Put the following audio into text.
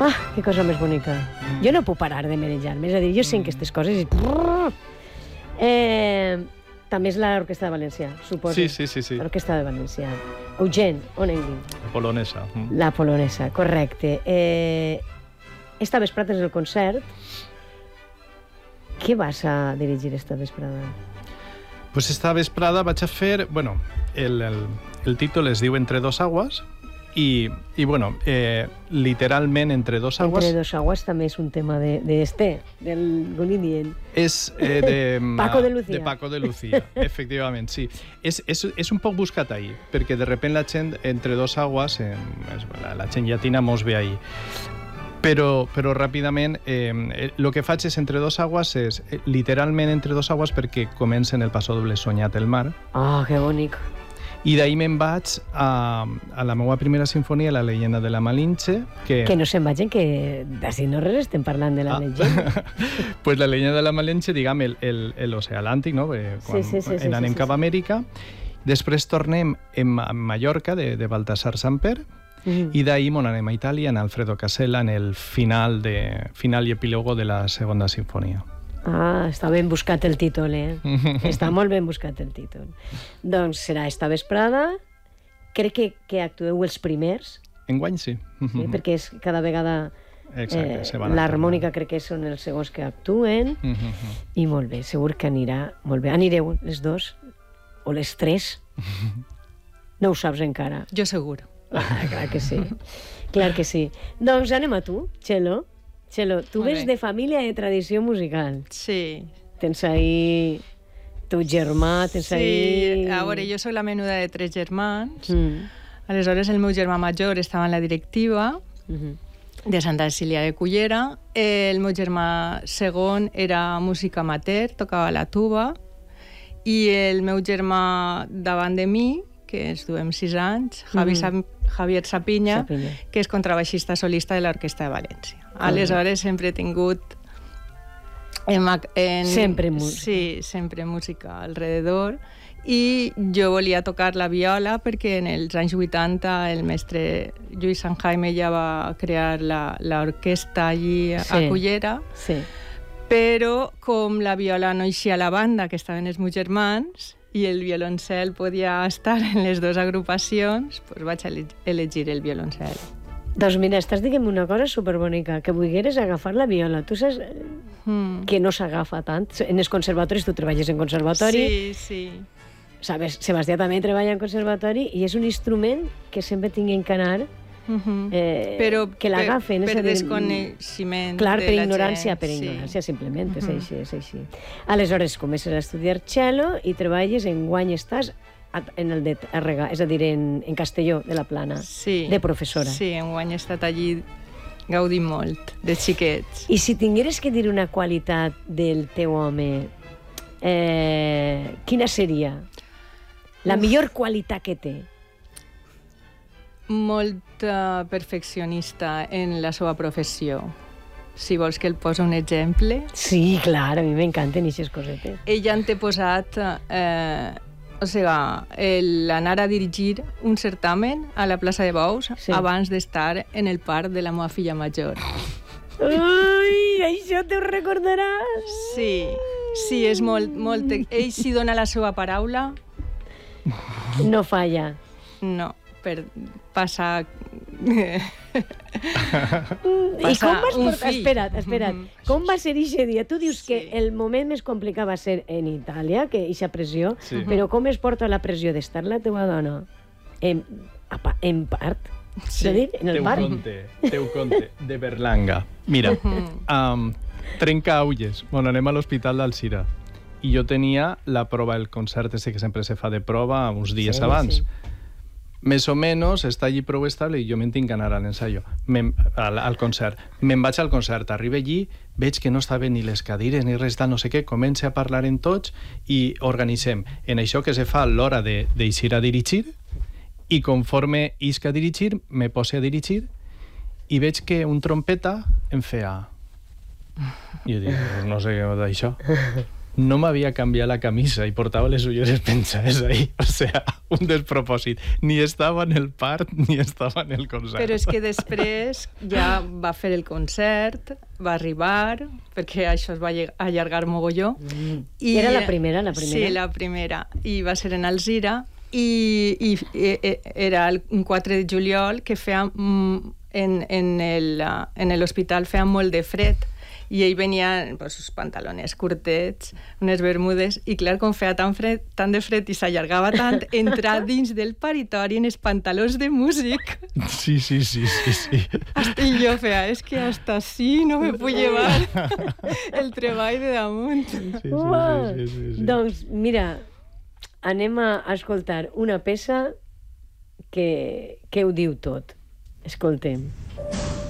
Ah, que cosa més bonica. Jo no puc parar de manejar-me, és a dir, jo sent aquestes coses i... També és l'Orquestra de València, suposo. Sí. L'Orquestra de València. Eugène Onegin. La polonesa. La polonesa, correcte. Esta vesprada és el concert. Què vas a dirigir esta vesprada? Pues esta vesprada vaig a fer... Bueno, el títol es diu Entre dos aguas i bueno, literalment Entre dos aguas... Entre dos aguas també és un tema del Gonidien. És de Paco de Lucía. De Paco de Lucía, efectivament, sí. És un poc buscat ahí, perquè de repente la gent Entre dos aguas, la gent llatina mos ve ahí. Però ràpidament, el que faig és Entre dos aguas, és literalment Entre dos aguas perquè comença en el Paso Doble Soñat el mar. Ah, que bonic. I d'ahir me'n vaig a la meva primera sinfonia, La leyenda de la Malinche. Que no se'n vagin, que d'ací no res estem parlant de la llegenda. Pues La leyenda de la Malinche, diguem, l'oceà Atlàntic, no? Quan anem cap a Amèrica. Després tornem a Mallorca, de Baltasar Samper, i d'ahir mon anem a Itàlia, en Alfredo Casella, en el final i epílogo de la segona sinfonia. Ah, està ben buscat el títol, Està molt ben buscat el títol. Doncs serà esta vesprada. Crec que actueu els primers. Enguany sí. Sí, perquè és cada vegada... Exacte, l'harmònica crec que són els segons que actuen. I molt bé, segur que anirà molt bé. Anireu les dos? O les tres? No ho saps encara. Jo segur. Clar que sí. Clar que sí. Doncs anem a tu, Txelo. Txelo, tu ves de família de tradició musical. Sí. Tens ahí tu germà, tens ahí... Sí, a veure, jo soc la menuda de 3 germans. Aleshores, el meu germà major estava en la directiva de Santa Cecília de Cullera. El meu germà segon era músic amateur, tocava la tuba. I el meu germà davant de mi, que ens duem 6 anys, Javier Sapinya, que és contrabaixista solista de l'Orquestra de València. Aleshores sempre he tingut sempre música. Sí, sempre música alrededor. I jo volia tocar la viola perquè en els anys 80 el mestre Lluís San Jaime ja va crear l'orquestra allí a Cullera. Sí. Però com la viola no eixia a la banda, que estaven els meus germans, i el violoncel podia estar en les dues agrupacions, doncs vaig elegir el violoncel. Doncs mira, estàs dient una cosa superbonica, que volgueres agafar la viola. Tu saps que no s'agafa tant. En els conservatoris, tu treballes en conservatori. Sí. Sabes, Sebastià també treballa en conservatori i és un instrument que sempre tinguin que anar que l'agafen. Per desconeixement clar, de per la ignorància, gent. Per ignorància, simplement, és així. Aleshores, comences a estudiar cello i treballes, enguany estàs en el de Tàrrega, és a dir, en Castelló de la Plana, de professora. Sí, enguany he estat allí gaudint molt, de xiquets. I si tingueres que dir una qualitat del teu home, quina seria? La millor qualitat que té? Molt perfeccionista en la seva professió. Si vols que el posa un exemple. Sí, clar, a mi m'encanten aquestes cosetes. Ella en té posat l'anar a dirigir un certamen a la plaça de Bous abans d'estar en el parc de la meva filla major. Ui, això t'ho recordaràs? Sí, és molt... Ell si dona la seva paraula... No falla. No, per passar... I com vas portar... Espera't. Com va ser aquest dia? Tu dius que el moment més complicat va ser en Itàlia, que eixa pressió, però com es porta la pressió d'estar la teva dona en part? Sí. En el parc? Teu conte, de Berlanga. Mira, Trencaulles, bueno, anem a l'Hospital d'Alzira. I jo tenia la prova, el concert que sempre se fa de prova uns dies abans. Més o menys està allí prou estable i jo me'n tinc que anar a l'ensaio, al concert. Me'n vaig al concert, arribo allí, veig que no estaven ni les cadires ni res tal, no sé què, comença a parlar en tots i organitzem. En això que se fa a l'hora d'eixir a dirigir, i conforme isc a dirigir, me poso a dirigir i veig que un trompeta em feia... Jo dic, no sé què d'això. no m'havia canviat la camisa i portava les ulleres penjades ahí. O sea, un despropòsit. Ni estava en el part ni estava en el concert. Però és que després ja va fer el concert, va arribar, perquè això es va allargar mogolló. I era la primera? Sí, la primera. I va ser en Alzira i era el 4 de juliol que feia en l'hospital feia molt de fred i ell venia amb els pantalones curtets, unes bermudes, i clar, com feia tant de fred i s'allargava tant, entrar dins del paritori en els pantalons de músic. Sí. I jo feia, és que hasta así no me puc llevar el treball de damunt. Sí. Doncs, mira, anem a escoltar una peça que ho diu tot. Escoltem.